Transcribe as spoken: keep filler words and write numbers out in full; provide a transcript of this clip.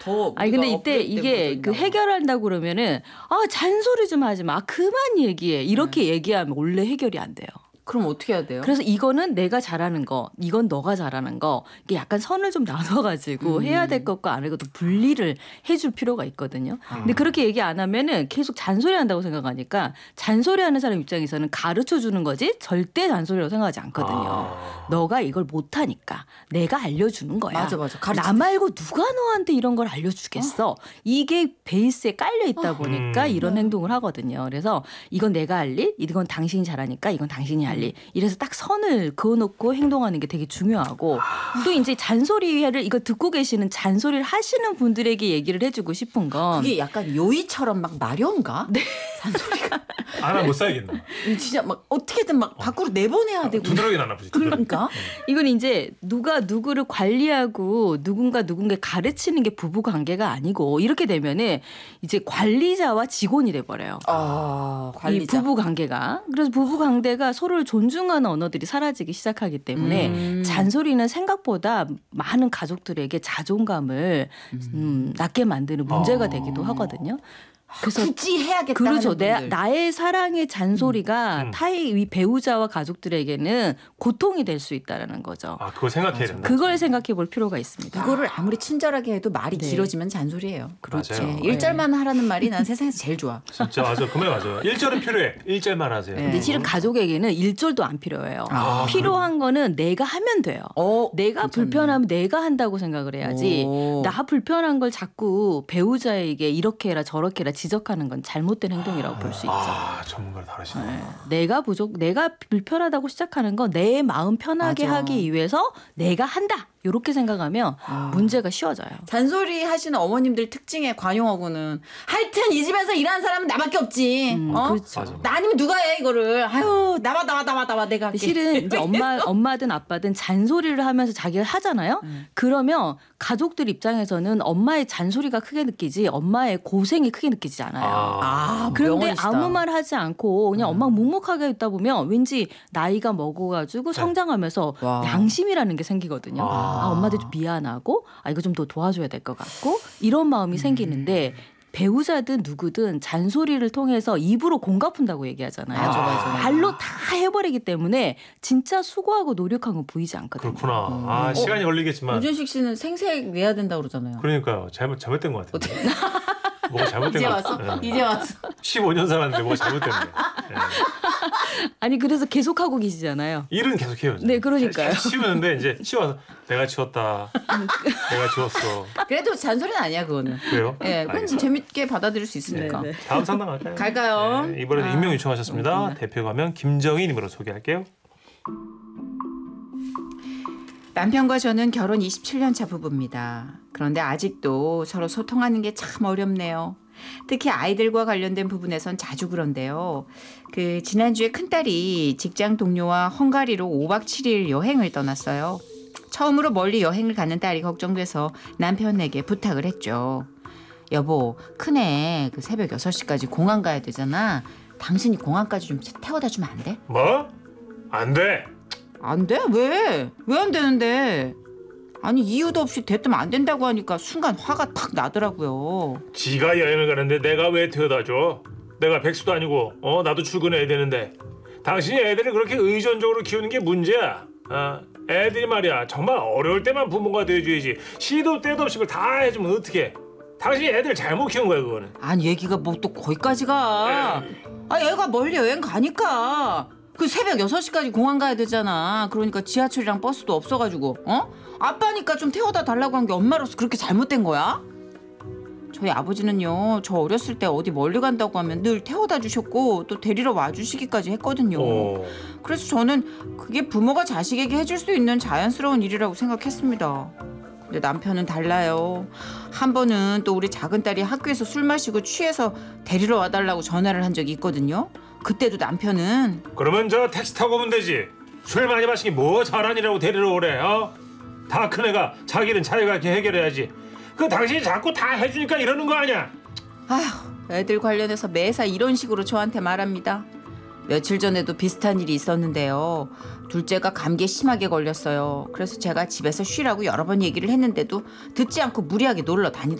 더 아니 근데 우리가 이때 이게 그 해결한다고 그러면은 아 잔소리 좀 하지 마. 그만 얘기해. 이렇게 얘기하면 원래 해결이 안 돼요. 그럼 어떻게 해야 돼요? 그래서 이거는 내가 잘하는 거, 이건 너가 잘하는 거, 이게 약간 선을 좀 나눠가지고 음. 해야 될 것과 안 할 것도 분리를 해줄 필요가 있거든요. 근데 그렇게 얘기 안 하면은 계속 잔소리한다고 생각하니까 잔소리하는 사람 입장에서는 가르쳐 주는 거지 절대 잔소리라고 생각하지 않거든요. 아. 너가 이걸 못하니까 내가 알려주는 거야. 맞아, 맞아. 나 가르치듯이. 말고 누가 너한테 이런 걸 알려주겠어. 어? 이게 베이스에 깔려 있다 보니까 음. 이런 행동을 하거든요. 그래서 이건 내가 할 일, 이건 당신이 잘하니까 이건 당신이 할 일. 이래서 딱 선을 그어놓고 행동하는 게 되게 중요하고 또 이제 잔소리를 이거 듣고 계시는 잔소리를 하시는 분들에게 얘기를 해주고 싶은 건 그게 약간 요이처럼 막 마려운가? 네. 잔소리가. 안 하면 못 살겠나. 진짜 막 어떻게든 막 밖으로 내보내야 되고. 두드러기 나나 보지. 그러니까. 이건 이제 누가 누구를 관리하고 누군가 누군가 가르치는 게 부부 관계가 아니고 이렇게 되면은 이제 관리자와 직원이 돼버려요. 아, 이 관리자. 부부 관계가. 그래서 부부 관계가 서로를 존중하는 언어들이 사라지기 시작하기 때문에 음. 잔소리는 생각보다 많은 가족들에게 자존감을 음, 낮게 만드는 문제가 어. 되기도 하거든요. 그래서 굳이 해야겠다. 그렇죠. 하는 내, 분들. 나의 사랑의 잔소리가 음. 타의 이 배우자와 가족들에게는 고통이 될 수 있다는 거죠. 아, 그걸 생각해야 된다. 그걸 생각해 볼 필요가 있습니다. 이거를 아무리 친절하게 해도 말이 네. 길어지면 잔소리예요. 그렇죠. 네. 일절만 하라는 말이 난 세상에서 제일 좋아. 진짜 맞아. 그 말 맞아요. 일 절은 필요해. 일 절만 하세요. 네. 근데 실은 가족에게는 일절도 안 필요해요. 아, 필요한 거는 내가 하면 돼요. 어, 내가 괜찮네. 불편하면 내가 한다고 생각을 해야지. 오. 나 불편한 걸 자꾸 배우자에게 이렇게 해라 저렇게 해라 지적하는 건 잘못된 행동이라고 볼 수 있죠. 아, 전문가를 다르시네. 네. 내가 부족, 내가 불편하다고 시작하는 건 내 마음 편하게 맞아. 하기 위해서 내가 한다. 이렇게 생각하면 문제가 쉬워져요. 잔소리 하시는 어머님들 특징의 관용어구는 하여튼 이 집에서 일하는 사람은 나밖에 없지. 음, 어? 그렇죠. 맞아. 나 아니면 누가 해 이거를. 아유 나와 나와 나와 나와 내가 할게. 실은 이제 엄마 엄마든 아빠든 잔소리를 하면서 자기가 하잖아요. 음. 그러면 가족들 입장에서는 엄마의 잔소리가 크게 느끼지 엄마의 고생이 크게 느끼지 않아요. 아, 아, 그런데 명언이시다. 아무 말 하지 않고 그냥 엄마 묵묵하게 있다 보면 왠지 나이가 먹어가지고 성장하면서 와. 양심이라는 게 생기거든요. 아. 아, 엄마한테 좀 미안하고 아 이거 좀 더 도와줘야 될 것 같고 이런 마음이 생기는데 배우자든 누구든 잔소리를 통해서 입으로 공갚은다고 얘기하잖아요. 맞아, 맞아. 말로 다 해버리기 때문에 진짜 수고하고 노력한 건 보이지 않거든요. 그렇구나. 아, 시간이 걸리겠지만. 유준식 씨는 생색 내야 된다 그러잖아요. 그러니까요. 잘못 잘못된 것 같은데. 뭐가 잘못된 이제 것 왔어? 같아. 네. 이제 왔어. 십오 년 살았는데 뭐가 잘못됐네. 네. 아니 그래서 계속 하고 계시잖아요. 일은 계속 해요. 네, 그러니까요. 치우는데 이제 치워서 내가 치웠다. 내가 치웠어. 그래도 잔소리는 아니야 그거는. 그래요? 예, 그건 알겠습니다. 재밌게 받아들일 수 있으니까. 네, 네. 다음 상담 갈까요? 갈까요? 네, 이번에는 아, 익명 요청하셨습니다. 대표 가명 김정희님으로 소개할게요. 남편과 저는 결혼 이십칠 년 차 부부입니다. 그런데 아직도 서로 소통하는 게 참 어렵네요. 특히 아이들과 관련된 부분에선 자주 그런데요. 그 지난주에 큰딸이 직장 동료와 헝가리로 오박 칠일 여행을 떠났어요. 처음으로 멀리 여행을 가는 딸이 걱정돼서 남편에게 부탁을 했죠. 여보, 큰애 그 새벽 여섯 시까지 공항 가야 되잖아. 당신이 공항까지 좀 태워다 주면 안 돼? 뭐? 안 돼. 안 돼? 왜? 왜 안 되는데? 아니 이유도 없이 대뜸 안 된다고 하니까 순간 화가 탁 나더라고요. 지가 여행을 가는데 내가 왜 태워다 줘? 내가 백수도 아니고 어 나도 출근해야 되는데 당신이 애들을 그렇게 의존적으로 키우는 게 문제야. 아, 애들이 말이야 정말 어려울 때만 부모가 돼줘야지 시도 때도 없이 그걸 다 해주면 어떡해. 당신이 애들 잘못 키운 거야 그거는. 아니 얘기가 뭐 또 거기까지 가. 아 얘가 멀리 여행 가니까 그 새벽 여섯 시까지 공항 가야 되잖아. 그러니까 지하철이랑 버스도 없어가지고 어? 아빠니까 좀 태워다 달라고 한 게 엄마로서 그렇게 잘못된 거야? 저희 아버지는요 저 어렸을 때 어디 멀리 간다고 하면 늘 태워다 주셨고 또 데리러 와주시기까지 했거든요. 어. 그래서 저는 그게 부모가 자식에게 해줄 수 있는 자연스러운 일이라고 생각했습니다. 근데 남편은 달라요. 한 번은 또 우리 작은 딸이 학교에서 술 마시고 취해서 데리러 와달라고 전화를 한 적이 있거든요. 그때도 남편은 그러면 저 택시 타고 오면 되지. 술 많이 마시기 뭐 잘하니라고 데리러 오래. 어? 다 큰애가 자기는 자기가 이렇게 해결해야지. 그 당신이 자꾸 다 해주니까 이러는 거 아니야. 아휴 애들 관련해서 매사 이런 식으로 저한테 말합니다. 며칠 전에도 비슷한 일이 있었는데요. 둘째가 감기에 심하게 걸렸어요. 그래서 제가 집에서 쉬라고 여러 번 얘기를 했는데도 듣지 않고 무리하게 놀러 다니더라고요.